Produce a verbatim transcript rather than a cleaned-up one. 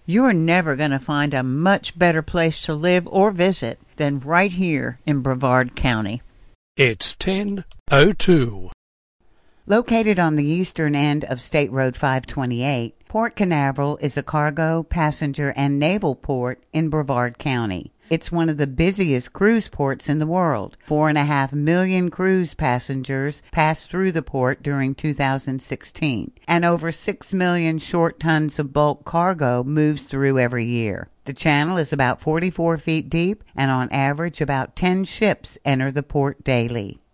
You're never going to find a much better place to live or visit than right here in Brevard County. It's ten oh two. Located on the eastern end of State Road five twenty-eight, Port Canaveral is a cargo, passenger, and naval port in Brevard County. It's one of the busiest cruise ports in the world. Four and a half million cruise passengers passed through the port during two thousand sixteen, and over six million short tons of bulk cargo moves through every year. The channel is about forty-four feet deep, and on average about ten ships enter the port daily.